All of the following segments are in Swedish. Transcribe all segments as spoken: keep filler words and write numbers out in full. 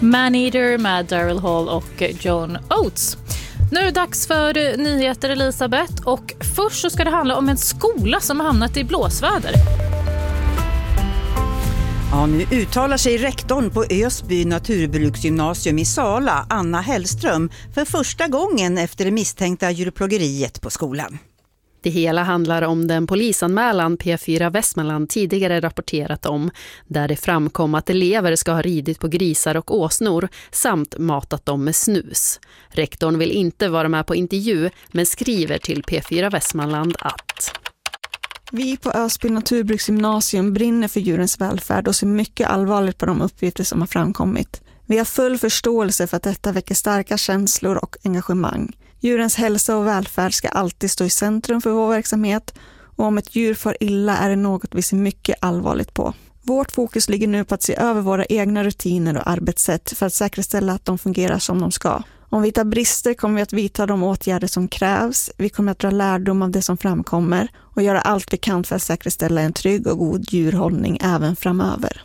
Maneater med Daryl Hall och John Oates. Nu är det dags för nyheter, Elisabeth, och först så ska det handla om en skola som har hamnat i blåsväder. Ja, nu uttalar sig rektorn på Ösby naturbruksgymnasium i Sala, Anna Hellström, för första gången efter det misstänkta djurplågeriet på skolan. Det hela handlar om den polisanmälan P fyra Västmanland tidigare rapporterat om, där det framkom att elever ska ha ridit på grisar och åsnor samt matat dem med snus. Rektorn vill inte vara med på intervju, men skriver till P fyra Västmanland att vi på Ösby naturbruksgymnasium brinner för djurens välfärd och ser mycket allvarligt på de uppgifter som har framkommit. Vi har full förståelse för att detta väcker starka känslor och engagemang. Djurens hälsa och välfärd ska alltid stå i centrum för vår verksamhet, och om ett djur får illa är det något vi ser mycket allvarligt på. Vårt fokus ligger nu på att se över våra egna rutiner och arbetssätt för att säkerställa att de fungerar som de ska. Om vi hittar brister kommer vi att vidta de åtgärder som krävs. Vi kommer att dra lärdom av det som framkommer och göra allt vi kan för att säkerställa en trygg och god djurhållning även framöver.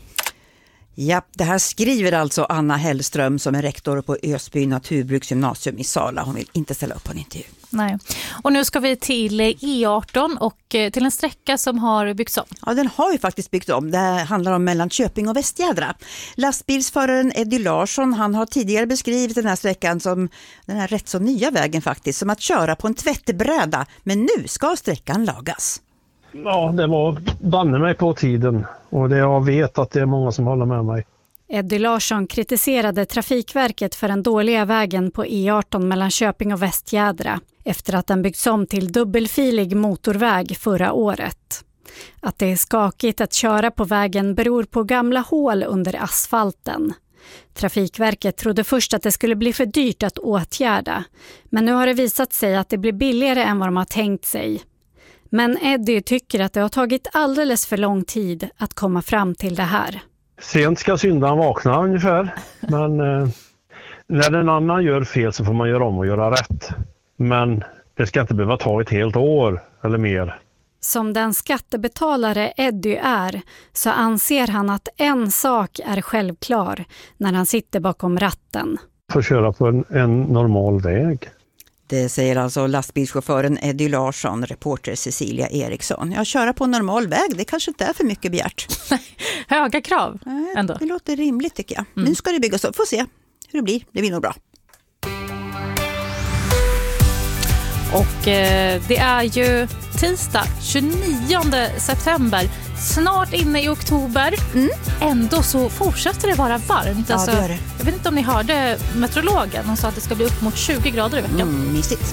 Ja, det här skriver alltså Anna Hellström som är rektor på Ösby naturbruksgymnasium i Sala. Hon vill inte ställa upp på en intervju. Nej. Och nu ska vi till E arton och till en sträcka som har byggts om. Ja, den har ju faktiskt byggts om. Det handlar om mellan Köping och Västjädra. Lastbilsföraren Eddie Larsson, han har tidigare beskrivit den här sträckan som den här rätt så nya vägen faktiskt, som att köra på en tvättbräda. Men nu ska sträckan lagas. Ja, det var banne mig på tiden, och det jag vet att det är många som håller med mig. Eddie Larsson kritiserade Trafikverket för den dåliga vägen på E arton mellan Köping och Västjädra efter att den byggts om till dubbelfilig motorväg förra året. Att det är skakigt att köra på vägen beror på gamla hål under asfalten. Trafikverket trodde först att det skulle bli för dyrt att åtgärda, men nu har det visat sig att det blir billigare än vad de har tänkt sig. Men Eddie tycker att det har tagit alldeles för lång tid att komma fram till det här. Sent ska syndaren vakna ungefär, men eh, när en annan gör fel så får man göra om och göra rätt. Men det ska inte behöva ta ett helt år eller mer. Som den skattebetalare Eddie är så anser han att en sak är självklar när han sitter bakom ratten. Får köra på en, en normal väg. Det säger alltså lastbilschauffören Eddie Larsson, reporter Cecilia Eriksson. Ja, köra på en normal väg, det kanske inte är för mycket begärt. Höga krav ändå. Det låter rimligt tycker jag. Mm. Nu ska det byggas upp, får se hur det blir. Det blir nog bra. Och eh, det är ju tisdag tjugonionde september, snart inne i oktober. Mm. Ändå så fortsätter det vara varmt. Ja, alltså, det gör det. Jag vet inte om ni hörde meteorologen. Hon sa att det ska bli upp mot tjugo grader i veckan. Mm, mysigt.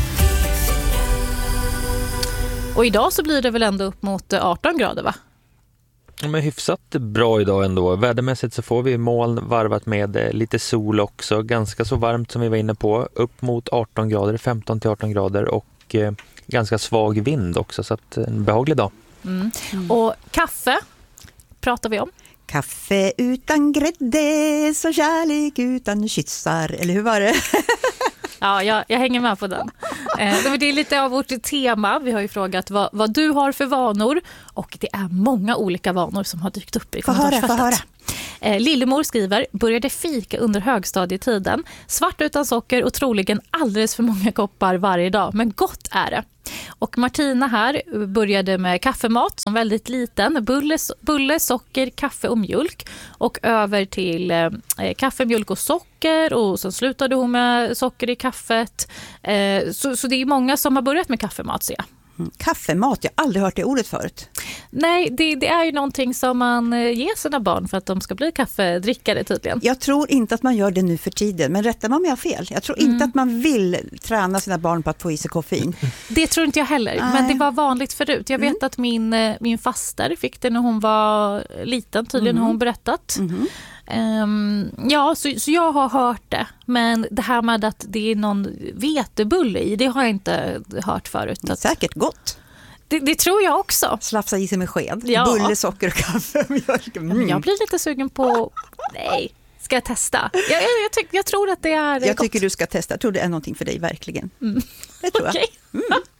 Och idag så blir det väl ändå upp mot arton grader, va? Ja, men hyfsat bra idag ändå. Vädermässigt så får vi moln varvat med lite sol också. Ganska så varmt som vi var inne på. Upp mot arton grader, femton till arton grader och eh, ganska svag vind också. Så att en behaglig dag. Mm. Mm. Och kaffe pratar vi om. Kaffe utan grädde, så kärlek utan kyssar. Eller hur var det? Ja, jag, jag hänger med på den. Eh, det är lite av vårt tema. Vi har ju frågat vad, vad du har för vanor. Och det är många olika vanor som har dykt upp i kommentarsfältet. Eh, Lillemor skriver, började fika under högstadietiden. Svart utan socker och troligen alldeles för många koppar varje dag. Men gott är det. Och Martina här började med kaffemat som väldigt liten. Bulle, bulle, socker, kaffe och mjölk. Och över till eh, kaffe, mjölk och socker. Och så slutade hon med socker i kaffet. Eh, så, så det är många som har börjat med kaffemat, ser jag. Mm. Kaffemat, jag har aldrig hört det ordet förut. Nej, det, det är ju någonting som man ger sina barn för att de ska bli kaffedrickare tydligen. Jag tror inte att man gör det nu för tiden, men rättar man mig har fel. Jag tror inte mm. att man vill träna sina barn på att få i sig koffein. Det tror inte jag heller, Nej. men det var vanligt förut. Jag vet mm. att min, min faster fick det när hon var liten, tydligen mm. har hon berättat. Mm. Um, ja, så, så jag har hört det. Men det här med att det är någon vetebulle i, det har jag inte hört förut. Att... Säkert gott. Det, det tror jag också. Slafsa i sig med sked. Ja. Bulle, socker och kaffe. Mjölk. Mm. Jag blir lite sugen på... Nej, ska jag testa? Jag, jag, jag, tyck, jag tror att det är Jag gott. tycker du ska testa. Jag tror det är någonting för dig, verkligen. Mm. Det tror okay. jag. Mm.